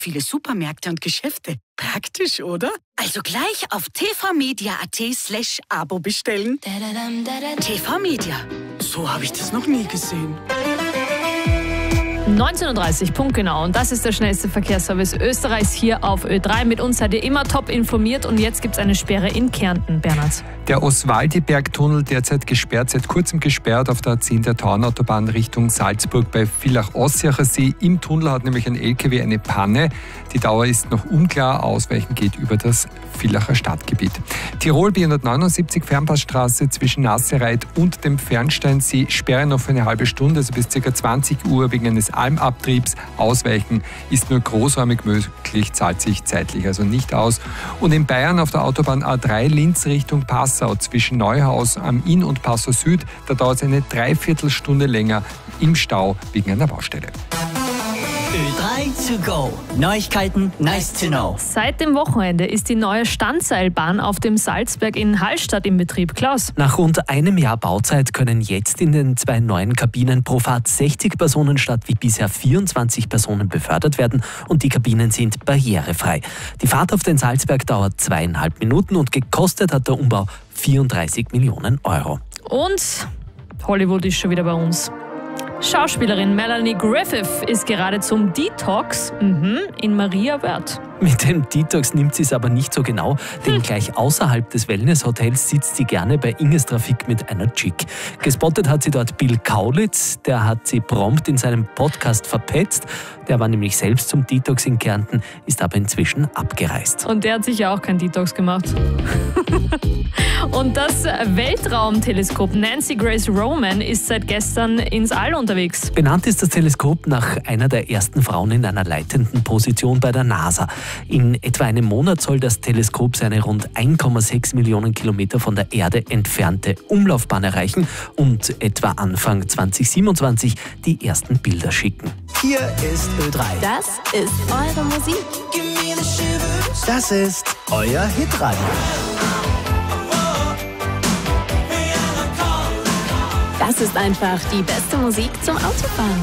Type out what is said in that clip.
viele Supermärkte und Geschäfte. Praktisch, oder? Also gleich auf tvmedia.at/Abo bestellen. TV Media. So habe ich das noch nie gesehen. 19:30 Uhr, punktgenau. Und das ist der schnellste Verkehrsservice Österreichs hier auf Ö3. Mit uns seid ihr immer top informiert und jetzt gibt es eine Sperre in Kärnten. Bernhard. Der Oswaldiberg-Tunnel derzeit gesperrt, seit kurzem gesperrt auf der A10 der Tauernautobahn Richtung Salzburg bei Villach-Ossiacher See. Im Tunnel hat nämlich ein LKW eine Panne. Die Dauer ist noch unklar. Ausweichen geht über das Villacher Stadtgebiet. Tirol B179 Fernpassstraße zwischen Nassereit und dem Fernsteinsee. Sperre noch für eine halbe Stunde, also bis ca. 20 Uhr wegen eines Almabtriebs. Ausweichen ist nur großräumig möglich, zahlt sich zeitlich also nicht aus. Und in Bayern auf der Autobahn A3 Linz Richtung Passau zwischen Neuhaus am Inn und Passau Süd, da dauert es eine Dreiviertelstunde länger im Stau wegen einer Baustelle. Ö3 to go. Neuigkeiten, nice to know. Seit dem Wochenende ist die neue Standseilbahn auf dem Salzberg in Hallstatt in Betrieb. Klaus. Nach rund einem Jahr Bauzeit können jetzt in den 2 neuen Kabinen pro Fahrt 60 Personen statt wie bisher 24 Personen befördert werden und die Kabinen sind barrierefrei. Die Fahrt auf den Salzberg dauert 2,5 Minuten und gekostet hat der Umbau 34 Millionen Euro. Und Hollywood ist schon wieder bei uns. Schauspielerin Melanie Griffith ist gerade zum Detox in Maria Wörth. Mit dem Detox nimmt sie es aber nicht so genau, denn gleich außerhalb des Wellnesshotels sitzt sie gerne bei Inges Trafik mit einer Chick. Gespottet hat sie dort Bill Kaulitz, der hat sie prompt in seinem Podcast verpetzt. Der war nämlich selbst zum Detox in Kärnten, ist aber inzwischen abgereist. Und der hat sicher auch keinen Detox gemacht. Und das Weltraumteleskop Nancy Grace Roman ist seit gestern ins All unterwegs. Benannt ist das Teleskop nach einer der ersten Frauen in einer leitenden Position bei der NASA. In etwa einem Monat soll das Teleskop seine rund 1,6 Millionen Kilometer von der Erde entfernte Umlaufbahn erreichen und etwa Anfang 2027 die ersten Bilder schicken. Hier ist Ö3. Das ist eure Musik. Das ist euer Hitradio. Das ist einfach die beste Musik zum Autofahren.